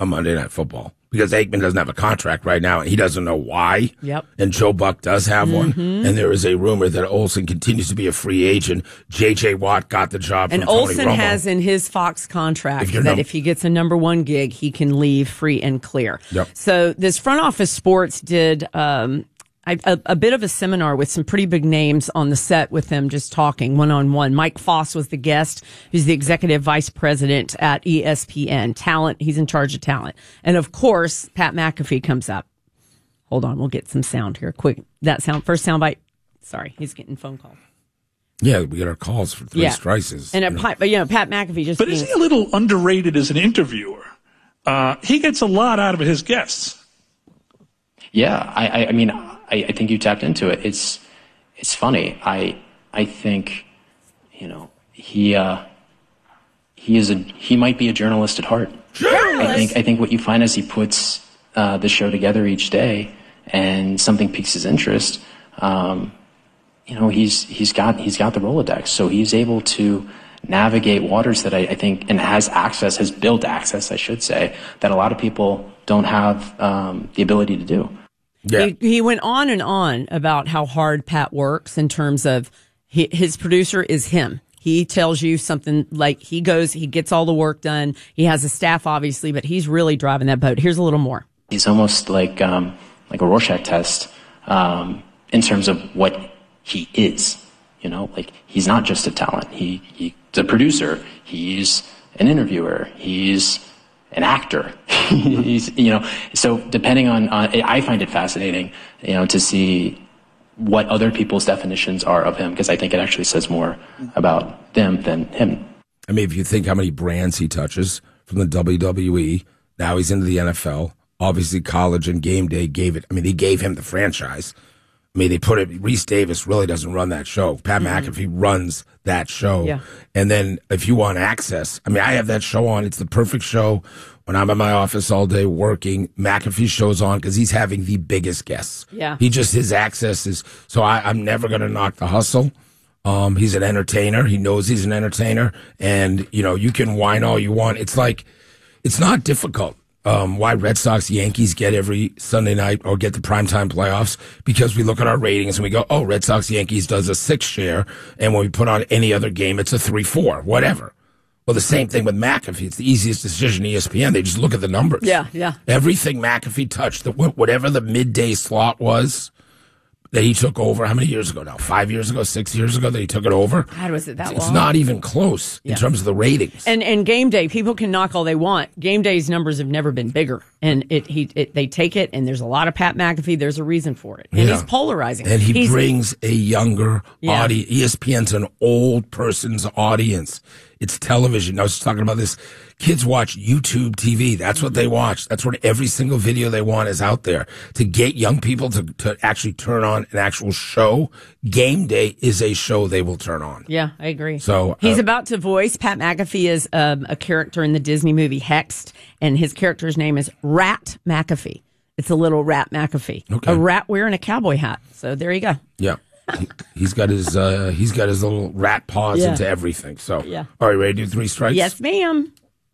on Monday Night Football because Aikman doesn't have a contract right now and he doesn't know why. Yep. And Joe Buck does have one. And there is a rumor that Olsen continues to be a free agent. J.J. Watt got the job from And Tony Olsen Romo. has in his Fox contract that if he gets a number one gig, he can leave free and clear. Yep. So this Front Office Sports did a bit of a seminar with some pretty big names on the set with them just talking one-on-one. Mike Foss was the guest, who's the executive vice president at ESPN. Talent, he's in charge of talent. And of course, Pat McAfee comes up. Hold on, we'll get some sound here. Quick, first sound bite. Sorry, he's getting phone calls. Yeah, we get our calls for three strikes. And Pat McAfee just. But is he a little underrated as an interviewer? He gets a lot out of his guests. Yeah, I mean, I think you tapped into it. It's funny. I think, he might be a journalist at heart. I think what you find as he puts the show together each day, and something piques his interest. He's got the Rolodex, so he's able to navigate waters that I think, and has built access, I should say, that a lot of people don't have the ability to do. Yeah. He went on and on about how hard Pat works in terms of his producer is him. He tells you something like he gets all the work done. He has a staff, obviously, but he's really driving that boat. Here's a little more. He's almost like a Rorschach test in terms of what he is. He's not just a talent. He's a producer. He's an interviewer. He's an actor. So depending on, I find it fascinating, to see what other people's definitions are of him, because I think it actually says more about them than him. I mean, if you think how many brands he touches from the WWE, now he's into the NFL. Obviously, college and game day they gave him the franchise. I mean, Reese Davis really doesn't run that show. Pat McAfee runs that show. Yeah. And then if you want access, I have that show on. It's the perfect show when I'm in my office all day working. McAfee show's on because he's having the biggest guests. Yeah. His access is, so I'm never going to knock the hustle. He's an entertainer. He knows he's an entertainer. And, you can whine all you want. It's not difficult. Why Red Sox Yankees get every Sunday night or get the primetime playoffs, because we look at our ratings and we go, oh, Red Sox Yankees does a 6 share, and when we put on any other game, it's a 3-4, whatever. Well, the same thing with McAfee. It's the easiest decision ESPN. They just look at the numbers. Yeah. Everything McAfee touched, whatever the midday slot was that he took over, how many years ago now? 5 years ago, 6 years ago that he took it over? God, was it that long? It's not even close in terms of the ratings. And game day, people can knock all they want. Game day's numbers have never been bigger. And they take it, and there's a lot of Pat McAfee. There's a reason for it. And he's polarizing. And he brings a younger audience. ESPN's an old person's audience. It's television. I was talking about this. Kids watch YouTube TV. That's what they watch. That's what every single video they want is out there. To get young people to actually turn on an actual show, Game Day is a show they will turn on. Yeah, I agree. So he's about to voice. Pat McAfee is a character in the Disney movie Hexed, and his character's name is Rat McAfee. It's a little Rat McAfee. Okay. A rat wearing a cowboy hat. So there you go. Yeah. He's got his little rat paws into everything. So, all right, ready to do 3 strikes? Yes, ma'am.